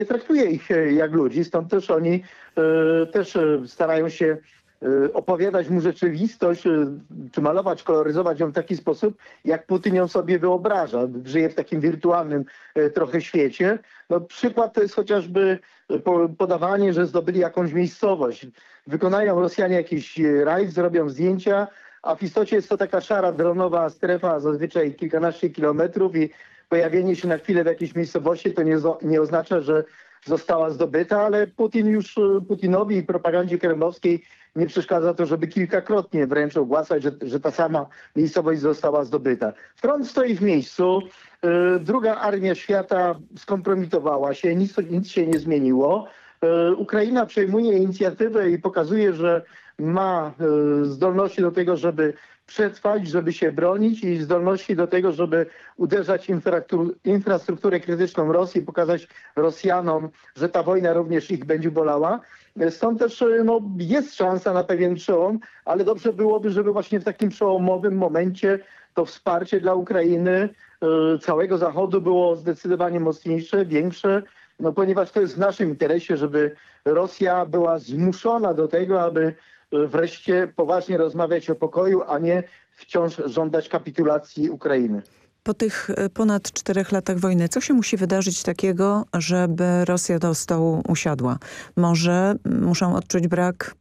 traktuje ich jak ludzi, stąd też oni też starają się opowiadać mu rzeczywistość, czy malować, koloryzować ją w taki sposób, jak Putin ją sobie wyobraża. Żyje w takim wirtualnym trochę świecie. No, przykład to jest chociażby podawanie, że zdobyli jakąś miejscowość. Wykonają Rosjanie jakiś rajd, zrobią zdjęcia, a w istocie jest to taka szara, dronowa strefa, zazwyczaj kilkanaście kilometrów i pojawienie się na chwilę w jakiejś miejscowości to nie oznacza, że została zdobyta, ale Putinowi i propagandzie kremlowskiej nie przeszkadza to, żeby kilkakrotnie wręcz ogłaszać, że ta sama miejscowość została zdobyta. Front stoi w miejscu. Druga armia świata skompromitowała się, nic się nie zmieniło. Ukraina przejmuje inicjatywę i pokazuje, że ma zdolności do tego, żeby przetrwać, żeby się bronić i zdolności do tego, żeby uderzać w infrastrukturę krytyczną Rosji, pokazać Rosjanom, że ta wojna również ich będzie bolała. Stąd też jest szansa na pewien przełom, ale dobrze byłoby, żeby właśnie w takim przełomowym momencie to wsparcie dla Ukrainy, całego Zachodu było zdecydowanie mocniejsze, większe, ponieważ to jest w naszym interesie, żeby Rosja była zmuszona do tego, aby wreszcie poważnie rozmawiać o pokoju, a nie wciąż żądać kapitulacji Ukrainy. Po tych ponad 4 latach wojny, co się musi wydarzyć takiego, żeby Rosja do stołu usiadła? Może muszą odczuć brak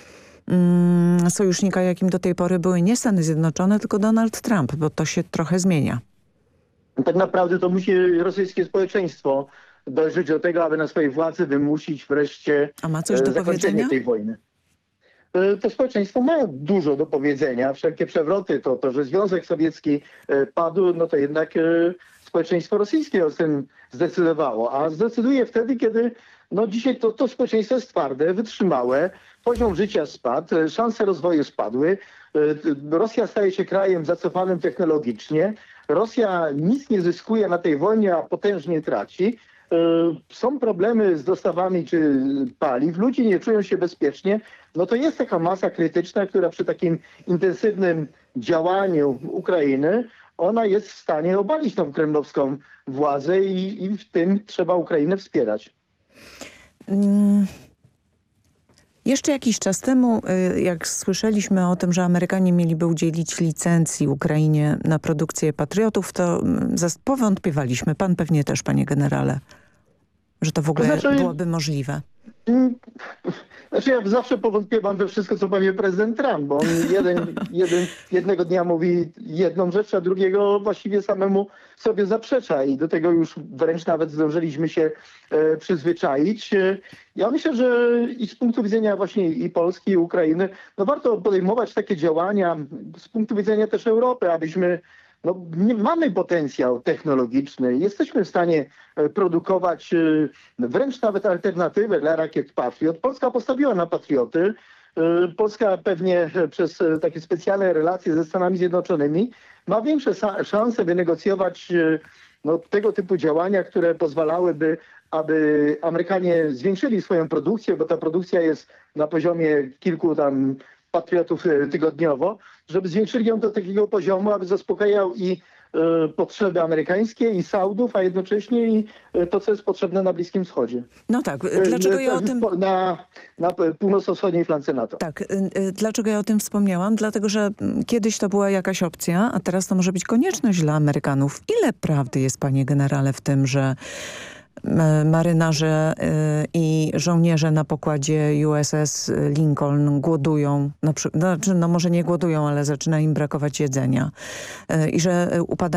sojusznika, jakim do tej pory były nie Stany Zjednoczone, tylko Donald Trump, bo to się trochę zmienia. Tak naprawdę to musi rosyjskie społeczeństwo dojrzeć do tego, aby na swojej władzy wymusić wreszcie zakończenie tej wojny. To społeczeństwo ma dużo do powiedzenia. Wszelkie przewroty, to że Związek Sowiecki padł, no to jednak społeczeństwo rosyjskie o tym zdecydowało. A zdecyduje wtedy, kiedy dzisiaj to społeczeństwo jest twarde, wytrzymałe, poziom życia spadł, szanse rozwoju spadły. Rosja staje się krajem zacofanym technologicznie. Rosja nic nie zyskuje na tej wojnie, a potężnie traci. Są problemy z dostawami czy paliw, ludzie nie czują się bezpiecznie, to jest taka masa krytyczna, która przy takim intensywnym działaniu Ukrainy, ona jest w stanie obalić tą kremlowską władzę i w tym trzeba Ukrainę wspierać. Jeszcze jakiś czas temu, jak słyszeliśmy o tym, że Amerykanie mieliby udzielić licencji Ukrainie na produkcję patriotów, to powątpiewaliśmy. Pan pewnie też, panie generale, że to w ogóle byłoby możliwe. Ja zawsze powątpiewam we wszystko, co powie prezydent Trump, bo on jednego dnia mówi jedną rzecz, a drugiego właściwie samemu sobie zaprzecza i do tego już wręcz nawet zdążyliśmy się przyzwyczaić. Ja myślę, że i z punktu widzenia właśnie i Polski, i Ukrainy, warto podejmować takie działania z punktu widzenia też Europy, abyśmy mamy potencjał technologiczny, jesteśmy w stanie produkować wręcz nawet alternatywę dla rakiet Patriot. Polska postawiła na Patrioty. Polska pewnie przez takie specjalne relacje ze Stanami Zjednoczonymi ma większe szanse wynegocjować tego typu działania, które pozwalałyby, aby Amerykanie zwiększyli swoją produkcję, bo ta produkcja jest na poziomie kilku tam patriotów tygodniowo, żeby zwiększyli ją do takiego poziomu, aby zaspokajał i potrzeby amerykańskie i Saudów, a jednocześnie i to, co jest potrzebne na Bliskim Wschodzie. No tak, dlaczego ja o tym... Na północno-wschodniej flance NATO. Tak, dlaczego ja o tym wspomniałam? Dlatego, że kiedyś to była jakaś opcja, a teraz to może być konieczność dla Amerykanów. Ile prawdy jest, panie generale, w tym, że marynarze i żołnierze na pokładzie USS Lincoln głodują, może nie głodują, ale zaczyna im brakować jedzenia i że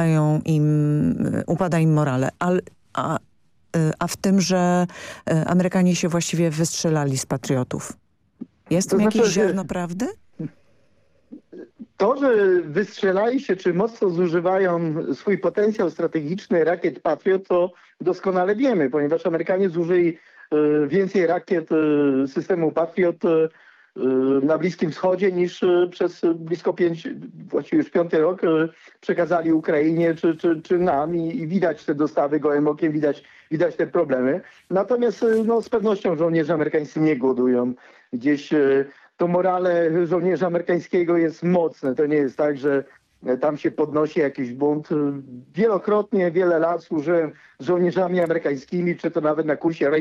upada im morale. A w tym, że Amerykanie się właściwie wystrzelali z patriotów. Jest tam jakieś ziarno prawdy? To, że wystrzelali się, czy mocno zużywają swój potencjał strategiczny rakiet Patriot, to doskonale wiemy, ponieważ Amerykanie zużyli więcej rakiet systemu Patriot na Bliskim Wschodzie niż przez blisko właściwie już 5. rok przekazali Ukrainie czy nam i widać te dostawy gołym okiem, widać te problemy. Natomiast z pewnością żołnierze amerykańscy nie głodują. Gdzieś to morale żołnierza amerykańskiego jest mocne. To nie jest tak, że tam się podnosi jakiś bunt. Wielokrotnie, wiele lat służyłem z żołnierzami amerykańskimi, czy to nawet na kursie